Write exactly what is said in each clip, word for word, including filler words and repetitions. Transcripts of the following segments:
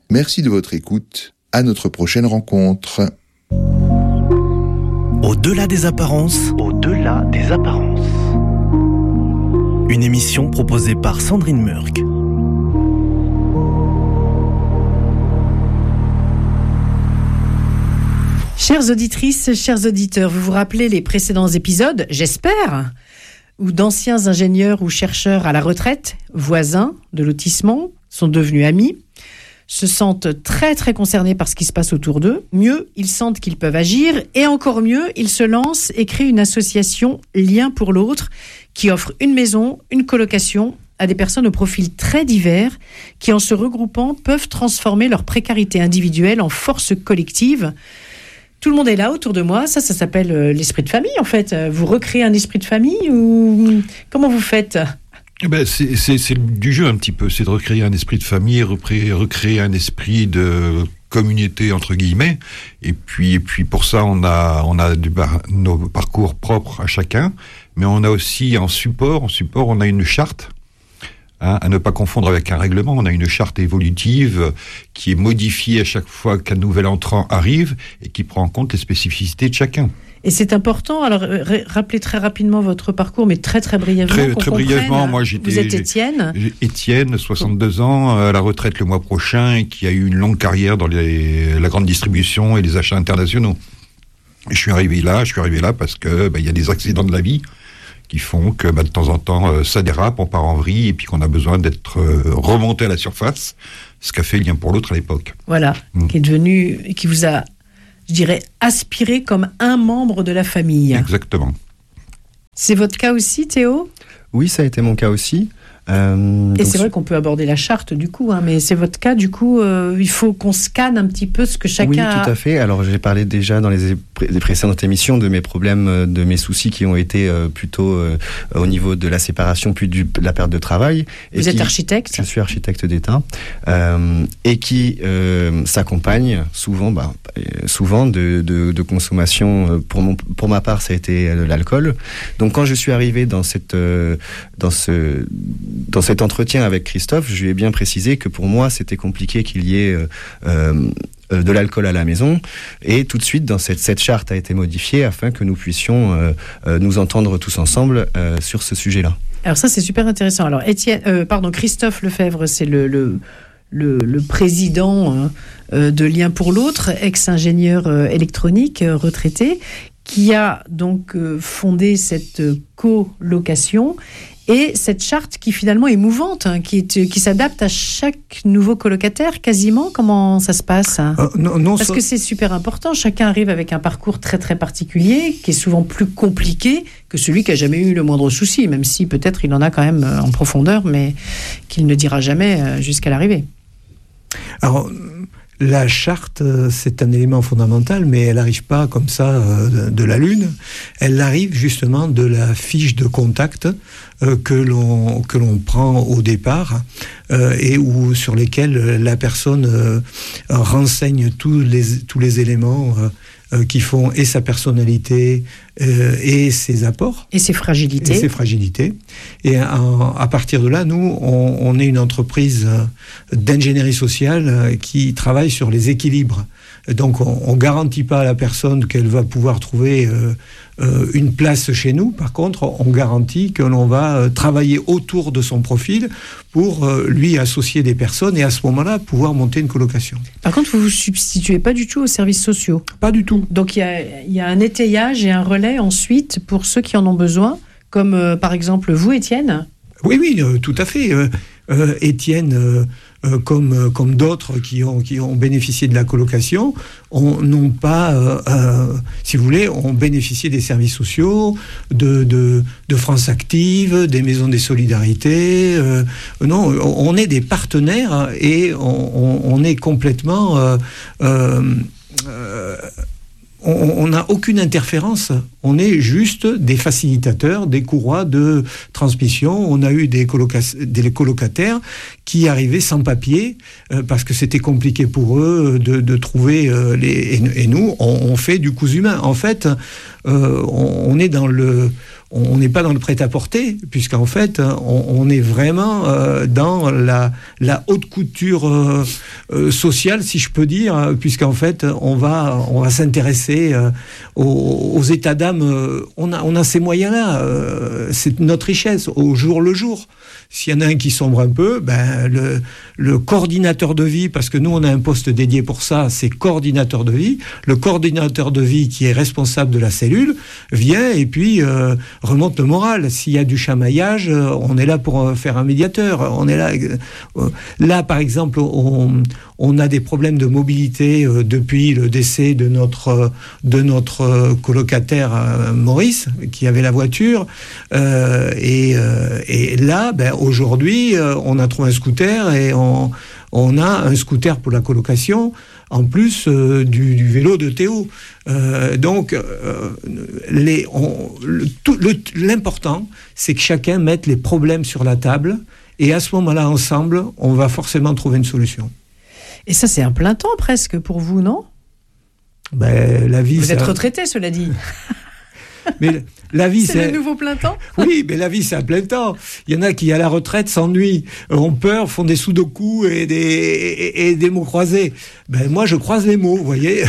Merci de votre écoute. À notre prochaine rencontre. Au-delà des apparences. Au-delà des apparences. Une émission proposée par Sandrine Murk. Chères auditrices, chers auditeurs, vous vous rappelez les précédents épisodes, j'espère, où d'anciens ingénieurs ou chercheurs à la retraite, voisins de lotissement, sont devenus amis, se sentent très très concernés par ce qui se passe autour d'eux. Mieux, ils sentent qu'ils peuvent agir, et encore mieux, ils se lancent et créent une association Lien pour l'autre qui offre une maison, une colocation à des personnes au profil très divers qui, en se regroupant, peuvent transformer leur précarité individuelle en force collective. Tout le monde est là autour de moi, ça, ça s'appelle euh, l'esprit de famille en fait. Vous recréez un esprit de famille ou comment vous faites ? Eh ben, c'est, c'est, c'est du jeu un petit peu, c'est de recréer un esprit de famille, recréer, recréer un esprit de communauté entre guillemets. Et puis, et puis pour ça, on a, on a du bar, nos parcours propres à chacun, mais on a aussi en support, en support, on a une charte. Hein, à ne pas confondre avec un règlement, on a une charte évolutive qui est modifiée à chaque fois qu'un nouvel entrant arrive et qui prend en compte les spécificités de chacun. Et c'est important, alors r- rappelez très rapidement votre parcours, mais très très brièvement. Très, qu'on très brièvement, moi j'étais... Vous êtes Étienne j'ai, Étienne, soixante-deux ans, à la retraite le mois prochain, et qui a eu une longue carrière dans les, la grande distribution et les achats internationaux. Et je suis arrivé là, je suis arrivé là parce que bah, y a des accidents de la vie qui font que bah, de temps en temps euh, ça dérape, on part en vrille et puis qu'on a besoin d'être euh, remonté à la surface, ce qu'a fait Lien pour l'autre à l'époque. Voilà, mmh. qui est devenu, qui vous a, je dirais, aspiré comme un membre de la famille. Exactement. C'est votre cas aussi, Théo ? Oui, ça a été mon cas aussi. Euh, et c'est vrai qu'on peut aborder la charte du coup, hein, mais c'est votre cas du coup, euh, il faut qu'on scanne un petit peu ce que chacun oui, a. Oui, tout à fait. Alors j'ai parlé déjà dans les, é- les précédentes émissions de mes problèmes, de mes soucis qui ont été euh, plutôt euh, au niveau de la séparation puis de la perte de travail. Vous et êtes qui, architecte ? Je suis architecte d'État euh, et qui euh, s'accompagne souvent, bah, souvent de, de, de consommation. Pour, mon, pour ma part, ça a été de l'alcool. Donc quand je suis arrivé dans cette, euh, dans ce Dans cet entretien avec Christophe, je lui ai bien précisé que pour moi, c'était compliqué qu'il y ait euh, euh, de l'alcool à la maison. Et tout de suite, dans cette, cette charte a été modifiée afin que nous puissions euh, euh, nous entendre tous ensemble euh, sur ce sujet-là. Alors ça, c'est super intéressant. Alors, Étienne, euh, pardon, Christophe Lefebvre, c'est le, le, le, le président euh, de Lien pour l'autre, ex-ingénieur euh, électronique euh, retraité, qui a donc euh, fondé cette colocation. Et cette charte qui finalement est mouvante, hein, qui, est, qui s'adapte à chaque nouveau colocataire, quasiment. Comment ça se passe hein euh, non, non, Parce ça... que c'est super important. Chacun arrive avec un parcours très très particulier, qui est souvent plus compliqué que celui qui a jamais eu le moindre souci, même si peut-être il en a quand même en profondeur, mais qu'il ne dira jamais jusqu'à l'arrivée. Alors, la charte, c'est un élément fondamental, mais elle n'arrive pas comme ça euh, de, de la Lune. Elle arrive justement de la fiche de contact euh, que l'on que l'on prend au départ euh, et où sur lesquels la personne euh, renseigne tous les tous les éléments euh, euh, qui font et sa personnalité euh, et ses apports et ses fragilités. Et ses fragilités. Et en, à partir de là, nous, on, on est une entreprise d'ingénierie sociale qui travaille sur les équilibres. Donc, on ne garantit pas à la personne qu'elle va pouvoir trouver euh, euh, une place chez nous. Par contre, on garantit que l'on va travailler autour de son profil pour euh, lui associer des personnes et à ce moment-là, pouvoir monter une colocation. Par contre, vous ne vous substituez pas du tout aux services sociaux ? Pas du tout. Donc, il y a, y a un étayage et un relais ensuite pour ceux qui en ont besoin, comme euh, par exemple vous, Étienne ? Oui, oui, euh, tout à fait. Euh, euh, Étienne... Euh, Euh, comme, euh, comme d'autres qui ont, qui ont bénéficié de la colocation, on, n'ont pas, euh, euh, si vous voulez, ont bénéficié des services sociaux, de, de, de France Active, des maisons des solidarités. Euh, non, on est des partenaires et on, on est complètement... Euh, euh, euh, on n'a aucune interférence, on est juste des facilitateurs, des courroies de transmission. On a eu des, coloca- des colocataires qui arrivaient sans papier euh, parce que c'était compliqué pour eux de, de trouver euh, les... Et, et nous, on, on fait du cousu humain. En fait, euh, on, on est dans le... on n'est pas dans le prêt-à-porter, puisqu'en fait, on, on est vraiment euh, dans la, la haute couture euh, euh, sociale, si je peux dire, puisqu'en fait, on va, on va s'intéresser euh, aux, aux états d'âme. Euh, on a, on a ces moyens-là. Euh, c'est notre richesse, au jour le jour. S'il y en a un qui sombre un peu, ben le, le coordinateur de vie, parce que nous on a un poste dédié pour ça, c'est coordinateur de vie. Le coordinateur de vie qui est responsable de la cellule vient et puis euh, remonte le moral. S'il y a du chamaillage, euh, on est là pour euh, faire un médiateur. On est là. Euh, là par exemple, on, on a des problèmes de mobilité euh, depuis le décès de notre euh, de notre euh, colocataire euh, Maurice, qui avait la voiture. Euh, et, euh, et là, ben aujourd'hui, euh, on a trouvé un scooter et on, on a un scooter pour la colocation, en plus euh, du, du vélo de Théo. Euh, donc, euh, les, on, le, tout, le, l'important, c'est que chacun mette les problèmes sur la table, et à ce moment-là, ensemble, on va forcément trouver une solution. Et ça, c'est un plein temps presque pour vous, non ? Ben, la vie, vous ça... êtes retraité, cela dit. Mais la vie, c'est, c'est le nouveau plein temps. Oui, mais la vie, c'est un plein temps. Il y en a qui, à la retraite, s'ennuient, ont peur, font des sudoku et des, et, et des mots croisés. Ben, moi, je croise les mots, vous voyez.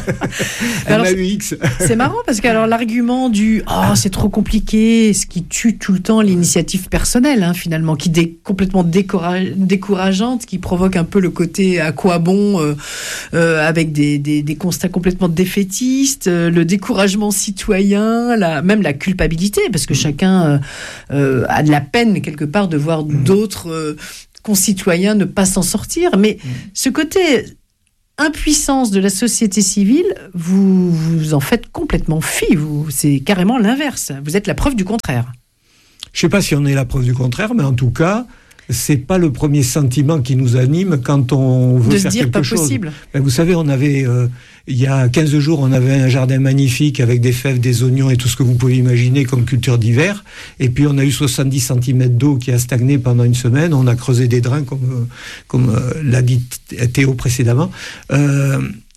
Alors, M A U X. C'est, c'est marrant parce que alors, l'argument du « oh, c'est trop compliqué », ce qui tue tout le temps l'initiative personnelle, hein, finalement, qui est complètement décourage, décourageante, qui provoque un peu le côté « à quoi bon euh, ?» euh, avec des, des, des constats complètement défaitistes, euh, le découragement citoyen, la, même la culpabilité, parce que chacun euh, euh, a de la peine, quelque part, de voir d'autres euh, concitoyens ne pas s'en sortir. Mais ce côté impuissance de la société civile, vous, vous en faites complètement fi. Vous, c'est carrément l'inverse. Vous êtes la preuve du contraire. Je ne sais pas si on est la preuve du contraire, mais en tout cas, c'est pas le premier sentiment qui nous anime quand on veut de faire se dire quelque pas chose. Possible. Ben, vous savez, on avait euh, il y a quinze jours, on avait un jardin magnifique avec des fèves, des oignons et tout ce que vous pouvez imaginer comme culture d'hiver. Et puis on a eu soixante-dix centimètres d'eau qui a stagné pendant une semaine. On a creusé des drains, comme comme euh, l'a dit Théo précédemment. Euh,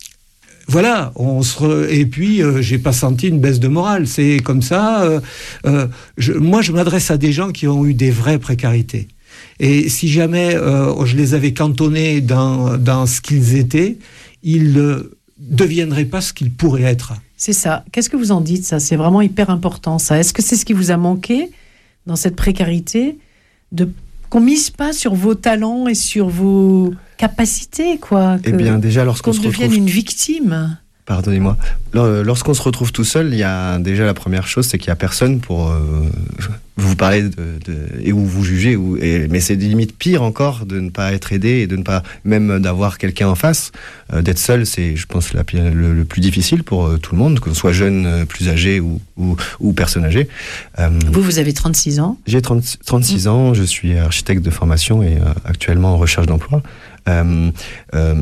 Voilà, on se re... et puis euh, j'ai pas senti une baisse de morale. C'est comme ça. Euh, euh, je... Moi, je m'adresse à des gens qui ont eu des vraies précarités. Et si jamais euh, je les avais cantonnés dans, dans ce qu'ils étaient, ils ne euh, deviendraient pas ce qu'ils pourraient être. C'est ça. Qu'est-ce que vous en dites, ça ? C'est vraiment hyper important, ça. Est-ce que c'est ce qui vous a manqué dans cette précarité, de, qu'on mise pas sur vos talents et sur vos capacités, quoi, que, Eh bien, déjà, lorsqu'on qu'on se devienne retrouve... une victime. Pardonnez-moi. Lorsqu'on se retrouve tout seul, il y a déjà la première chose, c'est qu'il n'y a personne pour euh, vous parler de, de, et ou vous juger. Ou, et, mais c'est limite pire encore de ne pas être aidé et de ne pas même d'avoir quelqu'un en face. Euh, d'être seul, c'est, je pense, la, le, le plus difficile pour euh, tout le monde, que ce soit jeune, plus âgé ou, ou, ou personne âgée. Euh, vous, vous avez trente-six ans. J'ai trente, trente-six mmh. ans, je suis architecte de formation et euh, actuellement en recherche d'emploi. Euh, euh,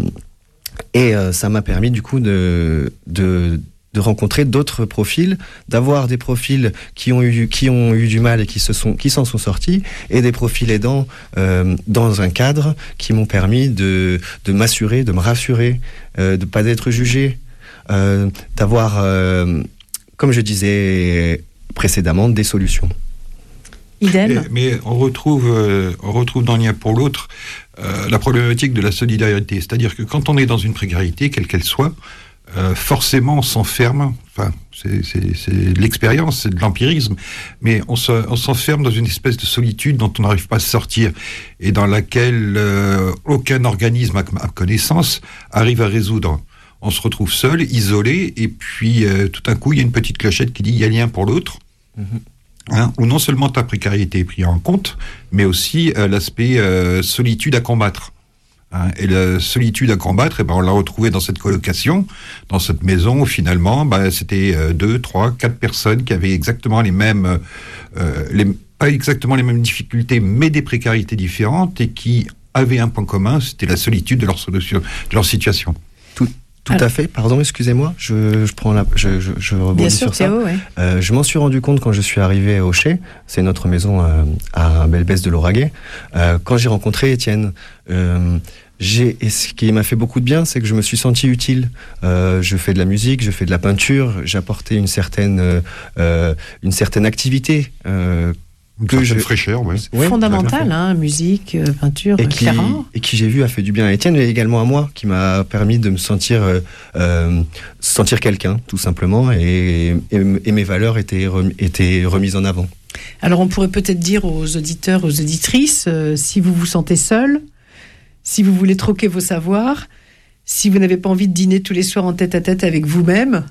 Et euh, ça m'a permis du coup de, de, de rencontrer d'autres profils, d'avoir des profils qui ont eu, qui ont eu du mal et qui, se sont, qui s'en sont sortis, et des profils aidants euh, dans un cadre qui m'ont permis de, de m'assurer, de me rassurer, euh, de ne pas être jugé, euh, d'avoir, euh, comme je disais précédemment, des solutions. Idem. Mais, mais on retrouve, euh, on retrouve dans l'un pour l'autre euh, la problématique de la solidarité. C'est-à-dire que quand on est dans une précarité, quelle qu'elle soit, euh, forcément on s'enferme, enfin c'est, c'est, c'est de l'expérience, c'est de l'empirisme, mais on, se, on s'enferme dans une espèce de solitude dont on n'arrive pas à sortir et dans laquelle euh, aucun organisme à ma connaissance arrive à résoudre. On se retrouve seul, isolé, et puis euh, tout d'un coup il y a une petite clochette qui dit il y a lien pour l'autre. Mm-hmm. Hein, où non seulement ta précarité est prise en compte, mais aussi euh, l'aspect euh, solitude à combattre. Hein, et la solitude à combattre, eh ben, on l'a retrouvée dans cette colocation, dans cette maison où finalement, bah, c'était euh, deux, trois, quatre personnes qui avaient exactement les mêmes, euh, les, pas exactement les mêmes difficultés, mais des précarités différentes et qui avaient un point commun, c'était la solitude de leur, de leur situation. Tout, Tout Alors, à fait. Pardon, excusez-moi. Je, je prends la, je, je, je rebondis bien sûr, sur ça. Théo, ouais. Euh, je m'en suis rendu compte quand je suis arrivé au Chez. C'est notre maison euh, à Belbès de Lauragais. Euh, quand j'ai rencontré Étienne, euh, j'ai, et ce qui m'a fait beaucoup de bien, c'est que je me suis senti utile. Euh, je fais de la musique, je fais de la peinture, j'apportais une certaine, euh, une certaine activité. Euh, Une que certaine je... fraîcheur, ouais. Ouais, Fondamentale, hein, musique, euh, peinture, et euh, qui, clairement. et qui j'ai vu a fait du bien à Étienne, mais également à moi, qui m'a permis de me sentir euh, euh, sentir quelqu'un, tout simplement, et, et, et mes valeurs étaient, rem, étaient remises en avant. Alors on pourrait peut-être dire aux auditeurs, aux auditrices, euh, si vous vous sentez seul, si vous voulez troquer vos savoirs, si vous n'avez pas envie de dîner tous les soirs en tête-à-tête avec vous-même,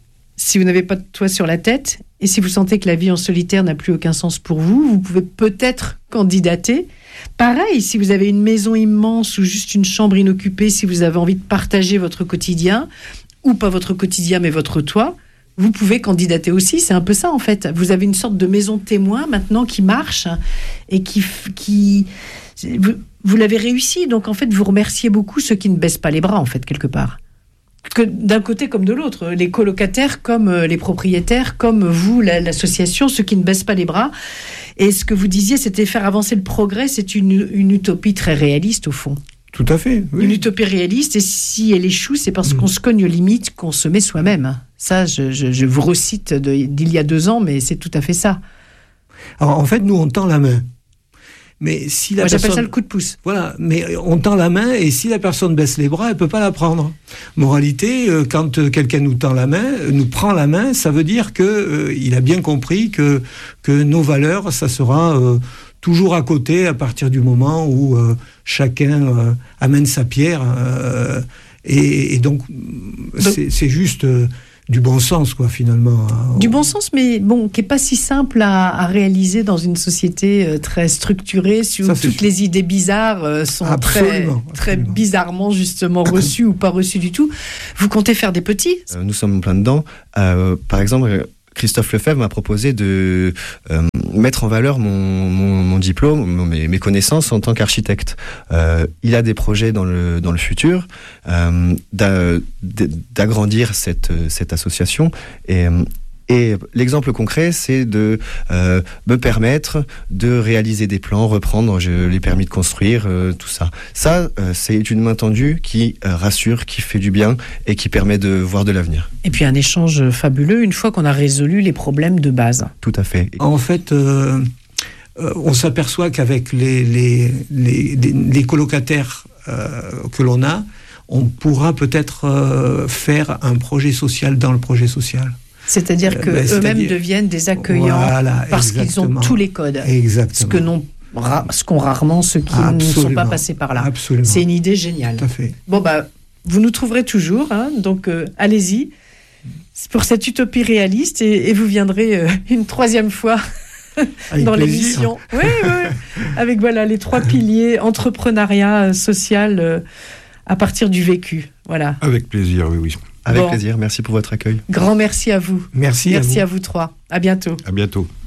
si vous n'avez pas de toit sur la tête, et si vous sentez que la vie en solitaire n'a plus aucun sens pour vous, vous pouvez peut-être candidater. Pareil, si vous avez une maison immense ou juste une chambre inoccupée, si vous avez envie de partager votre quotidien, ou pas votre quotidien mais votre toit, vous pouvez candidater aussi. C'est un peu ça en fait. Vous avez une sorte de maison témoin maintenant qui marche et qui... qui vous, vous l'avez réussi, donc en fait vous remerciez beaucoup ceux qui ne baissent pas les bras en fait quelque part. Que d'un côté comme de l'autre, les colocataires comme les propriétaires, comme vous, la, l'association, ceux qui ne baissent pas les bras. Et ce que vous disiez, c'était faire avancer le progrès, c'est une, une utopie très réaliste au fond. Tout à fait. Oui. Une utopie réaliste, et si elle échoue, c'est parce Mmh. qu'on se cogne aux limites qu'on se met soi-même. Ça, je, je, je vous recite de, d'il y a deux ans, mais c'est tout à fait ça. Alors en fait, nous, on tend la main. Mais si la Moi, j'appelle personne... ça le coup de pouce. Voilà, mais on tend la main et si la personne baisse les bras, elle peut pas la prendre. Moralité, euh, quand euh, quelqu'un nous tend la main, euh, nous prend la main, ça veut dire que euh, il a bien compris que que nos valeurs, ça sera euh, toujours à côté à partir du moment où euh, chacun euh, amène sa pierre. Euh, et, et donc, donc c'est, c'est juste euh, du bon sens, quoi, finalement. Du bon sens, mais bon, qui n'est pas si simple à, à réaliser dans une société euh, très structurée, où Ça, toutes sûr. les idées bizarres euh, sont Absolument, très, très absolument. bizarrement justement reçues ou pas reçues du tout. Vous comptez faire des petits ? Euh, nous sommes plein dedans. Euh, par exemple, Christophe Lefebvre m'a proposé de euh, mettre en valeur mon, mon, mon diplôme, mon, mes, mes connaissances en tant qu'architecte. Euh, il a des projets dans le, dans le futur euh, d'a, d'agrandir cette, cette association. Et, et l'exemple concret, c'est de euh, me permettre de réaliser des plans, reprendre je, les permis de construire, euh, tout ça. Ça, euh, c'est une main tendue qui euh, rassure, qui fait du bien et qui permet de voir de l'avenir. Et puis un échange fabuleux une fois qu'on a résolu les problèmes de base. Tout à fait. En fait, euh, euh, on s'aperçoit qu'avec les, les, les, les, les colocataires euh, que l'on a, on pourra peut-être euh, faire un projet social dans le projet social. C'est-à-dire Euh, qu'eux-mêmes ben, c'est-à-dire- deviennent des accueillants Voilà, parce qu'ils ont exactement. tous les codes. Exactement. Ce que n'ont ra- ce qu'ont rarement ceux qui ne sont Absolument. pas passés par là. Absolument. C'est une idée géniale. Tout à fait. Bon, bah, vous nous trouverez toujours, hein, donc euh, allez-y pour cette utopie réaliste et, et vous viendrez euh, une troisième fois Avec dans plaisir. l'émission. Oui, oui, avec voilà, les trois piliers entrepreneuriat, euh, social, euh, à partir du vécu. Voilà. Avec plaisir, oui, oui. Avec Bon. plaisir. Merci pour votre accueil. Grand merci à vous. Merci, Merci à à vous. vous trois. À bientôt. À bientôt.